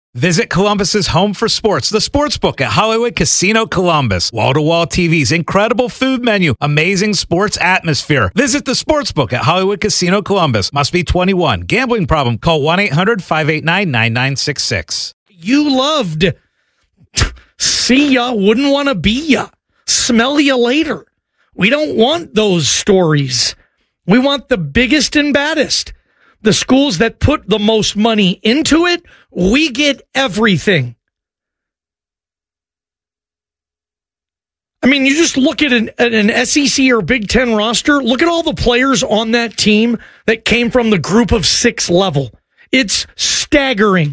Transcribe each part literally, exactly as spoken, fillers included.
Visit Columbus's home for sports, the Sportsbook at Hollywood Casino Columbus. Wall-to-wall T Vs, incredible food menu, amazing sports atmosphere. Visit the Sportsbook at Hollywood Casino Columbus. Must be twenty-one. Gambling problem? Call one eight hundred five eight nine nine nine six six. You loved. See ya, wouldn't want to be ya. Smell ya later. We don't want those stories. We want the biggest and baddest. The schools that put the most money into it, we get everything. I mean, you just look at an, at an S E C or Big Ten roster, look at all the players on that team that came from the group of six level. It's staggering.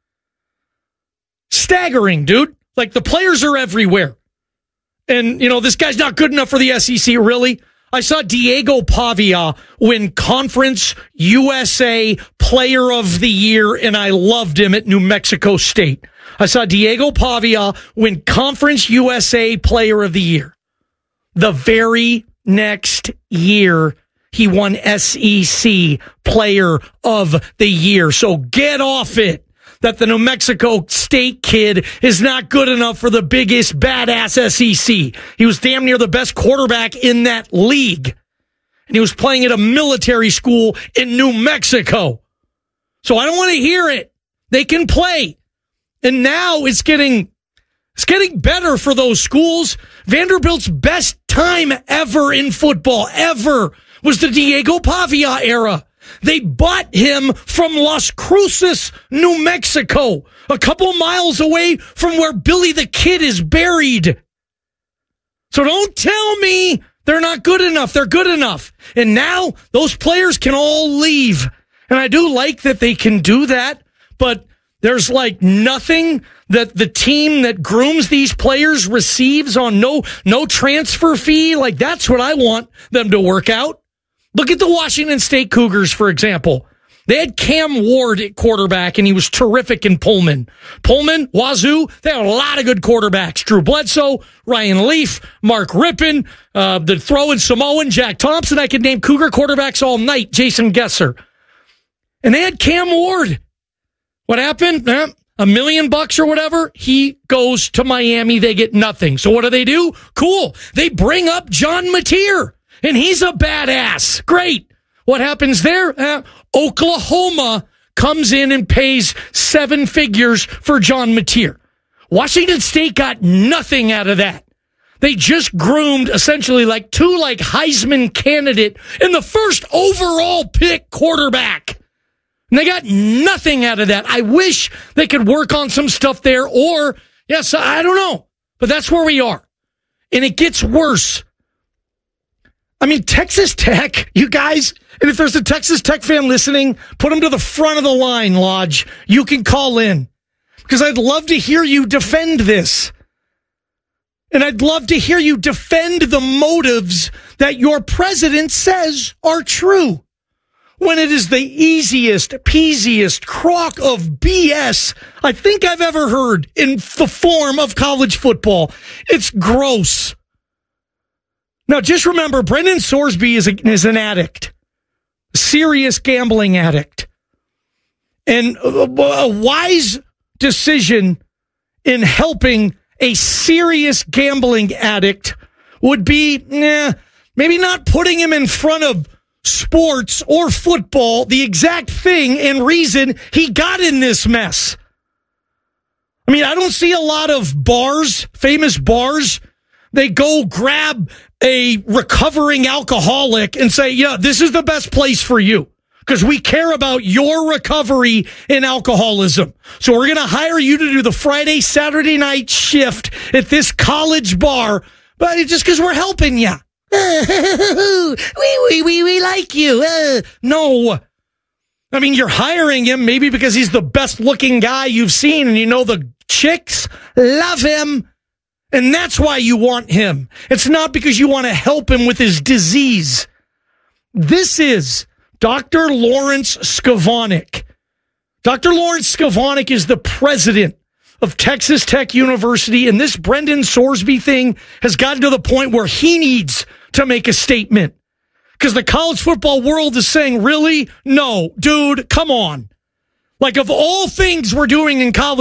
Staggering, dude. Like, the players are everywhere. And, you know, this guy's not good enough for the S E C, really? I saw Diego Pavia win Conference U S A Player of the Year, and I loved him at New Mexico State. I saw Diego Pavia win Conference U S A Player of the Year. The very next year, he won S E C Player of the Year. So get off it that the New Mexico State kid is not good enough for the biggest badass S E C. He was damn near the best quarterback in that league. And he was playing at a military school in New Mexico. So I don't want to hear it. They can play. And now it's getting, it's getting better for those schools. Vanderbilt's best time ever in football, ever, was the Diego Pavia era. They bought him from Las Cruces, New Mexico, a couple miles away from where Billy the Kid is buried. So don't tell me they're not good enough. They're good enough. And now those players can all leave. And I do like that they can do that, but there's like nothing that the team that grooms these players receives on no, no transfer fee. Like, that's what I want them to work out. Look at the Washington State Cougars, for example. They had Cam Ward at quarterback, and he was terrific in Pullman. Pullman, Wazoo, they had a lot of good quarterbacks. Drew Bledsoe, Ryan Leaf, Mark Rippon, uh, the throwing Samoan, Jack Thompson. I could name Cougar quarterbacks all night, Jason Gesser. And they had Cam Ward. What happened? Eh, a million bucks or whatever. He goes to Miami. They get nothing. So what do they do? Cool. They bring up John Mateer. And he's a badass. Great. What happens there? Uh, Oklahoma comes in and pays seven figures for John Mateer. Washington State got nothing out of that. They just groomed essentially like two like Heisman candidate in the first overall pick quarterback. And they got nothing out of that. I wish they could work on some stuff there, or, yes, I don't know. But that's where we are. And it gets worse. I mean, Texas Tech, you guys, and if there's a Texas Tech fan listening, put them to the front of the line, Lodge. You can call in, because I'd love to hear you defend this. And I'd love to hear you defend the motives that your president says are true, when it is the easiest, peasiest crock of B S I think I've ever heard in the form of college football. It's gross. Now, just remember, Brendan Sorsby is, a, is an addict, a serious gambling addict. And a, a wise decision in helping a serious gambling addict would be, nah, maybe not putting him in front of sports or football, the exact thing and reason he got in this mess. I mean, I don't see a lot of bars, famous bars. They go grab a recovering alcoholic and say, yeah, this is the best place for you because we care about your recovery in alcoholism. So we're going to hire you to do the Friday, Saturday night shift at this college bar, but it's just because we're helping you. we, we, we, we like you. Uh, no. I mean, you're hiring him maybe because he's the best looking guy you've seen and you know the chicks love him. And that's why you want him. It's not because you want to help him with his disease. This is Doctor Lawrence Skavonik. Doctor Lawrence Skavonik is the president of Texas Tech University, and this Brendan Sorsby thing has gotten to the point where he needs to make a statement. Because the college football world is saying, really? No, dude, come on. Like, of all things we're doing in college